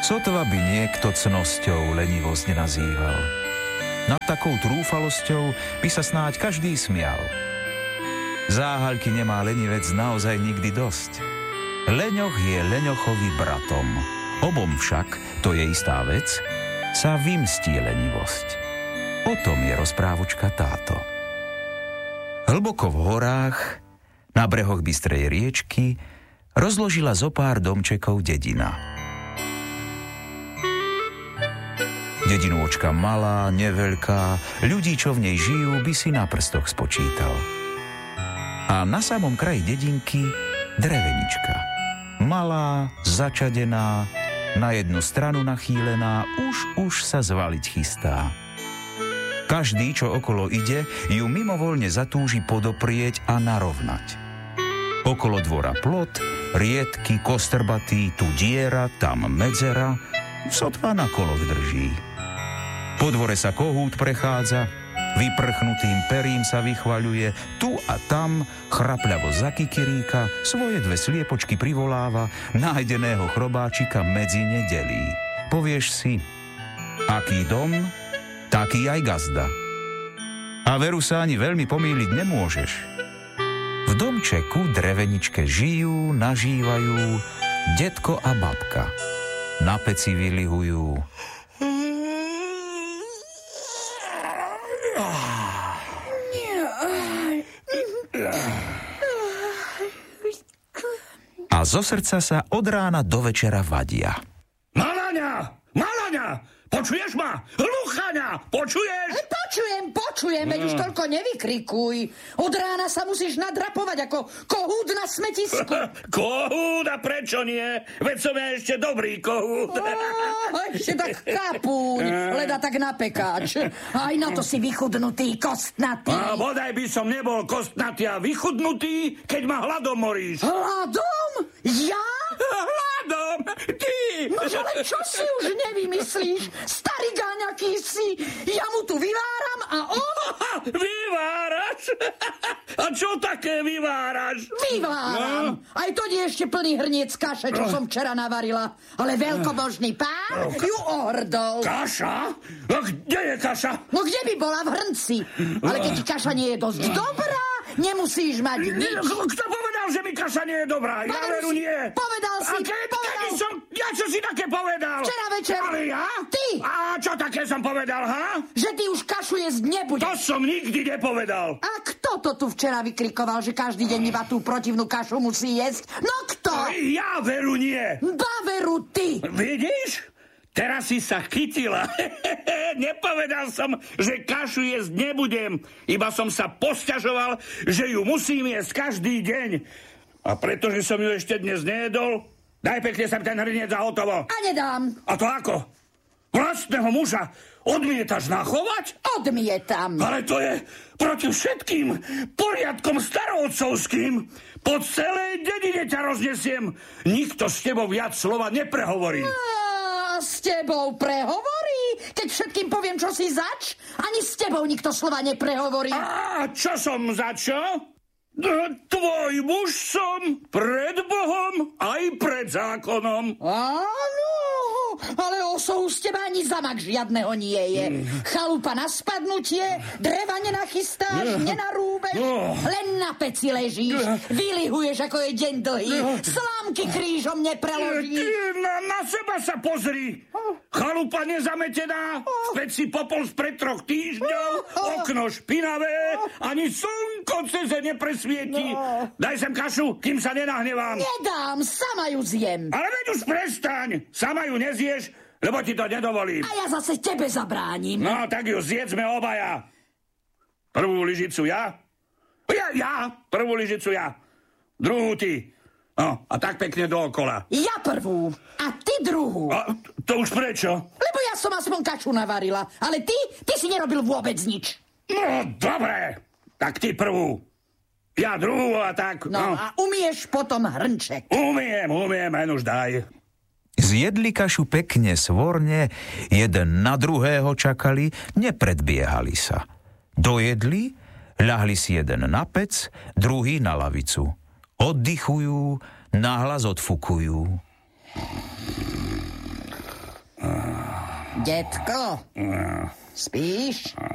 Sotva by niekto cnosťou lenivosť nazýval. Nad takou trúfalosťou by sa snáď každý smial. Záhaľky nemá lenivec naozaj nikdy dosť. Leňoch je leňochovi bratom. Obom však, to je istá vec, sa vymstí lenivosť. O tom je rozprávočka táto. Hlboko v horách, na brehoch bystrej riečky, rozložila zo pár domčekov dedina. Dedinôčka malá, neveľká, ľudí, čo v nej žijú, by si na prstoch spočítal. A na samom kraji dedinky drevenička. Malá, začadená, na jednu stranu nachýlená, už sa zvaliť chystá. Každý, čo okolo ide, ju mimovoľne zatúži podoprieť a narovnať. Okolo dvora plot, riedky, kostrbatý, tu diera, tam medzera, sotva na koloch drží. Po dvore sa kohút prechádza, vyprchnutým perím sa vychvaľuje, tu a tam chrapľavo zakikiríka, svoje dve sliepočky privoláva, nájdeného chrobáčika medzi ne delí. Povieš si, aký dom, taký aj gazda. A veru sa ani veľmi pomýliť nemôžeš. V domčeku dreveničke žijú, nažívajú detko a babka. Na peci vylihujú. A zo srdca sa od rána do večera vadia. Malaňa, počuješ ma? Hluchaňa, počuješ? Počujem, veď už toľko nevykrikuj. Od rána sa musíš nadrapovať ako kohút na smetisku. Kohút, a prečo nie? Veď som ja ešte dobrý kohút. Ešte tak kapúň, leda tak na pekáč. Aj na to si vychudnutý, kostnatý. A bodaj by som nebol kostnatý a vychudnutý, keď ma hladom moríš. Hladom? Ja? Hladom? Ty! Nože, ale čo si už nevymyslíš? Starý gáňaký si. Ja mu tu vyváram a on... Vyváraš? A čo také vyváraš? Vyváram. Aj to nie ešte plný hrniec kaše, čo som včera navarila. Ale veľkobožný pán ju ohrdol. Kaša? A kde je kaša? No kde by bola? V hrnci. Ale keď ti kaša nie je dosť dobrá, nemusíš mať nič. Kto povedal, že mi kaša nie je dobrá? Ja veru nie. Povedal si. Ja čo si také povedal? Včera večer. Ale ja? Ty. A čo také som povedal, ha? Že ty už kašu jesť nebudeš. To som nikdy nepovedal. A kto to tu včera vykrikoval, že každý deň iba tú protivnú kašu musí jesť? No kto? Ja veru nie. Ba veru ty. Vidíš? Teraz si sa chytila. Nepovedal som, že kašu jesť nebudem. Iba som sa posťažoval, že ju musím jesť každý deň. A pretože som ju ešte dnes nejedol, daj pekne sem ten hrniec a hotovo. A nedám. A to ako? Vlastného muža odmietaš nachovať? Odmietam. Ale to je proti všetkým poriadkom starootcovským. Po celej dedine ťa roznesiem. Nikto s tebou viac slova neprehovorí. S tebou prehovorí? Keď všetkým poviem, čo si zač, ani s tebou nikto slova neprehovorí. A čo som za čo? Tvoj muž som pred Bohom aj pred zákonom. Áno, ale osohu z teba ani zamak žiadneho nie je. Chalupa na spadnutie, dreva nenachystáš, nenarúbeš, len na peci ležíš, vylihuješ, ako je deň dlhý, slámky krížom nepreložíš. Na seba sa pozri. Chalupa nezametená, v peci popol spred 3 týždňov, okno špinavé, ani slnko ceze nepresvietí. Daj sem kašu, kým sa nenahnevám. Nedám, sama ju zjem. Ale veď už prestaň, sama ju nezieš, lebo ti to nedovolím. A ja zase tebe zabránim. No, tak ju zjedzme obaja. Prvú lyžicu ja? Ja, prvú lyžicu ja. Druhú ty. No, a tak pekne dookola. Ja prvú, a ty druhú. A to už prečo? Lebo ja som aspoň kašu navarila, ale ty si nerobil vôbec nič. No, dobre, tak ty prvú. Ja druhú a tak. No, a umieš potom hrnček. Umiem, len už daj. Zjedli kašu pekne svorne, jeden na druhého čakali, nepredbiehali sa. Dojedli, ľahli si jeden na pec, druhý na lavicu. Oddychujú, nahlas odfukujú. Detko, spíš?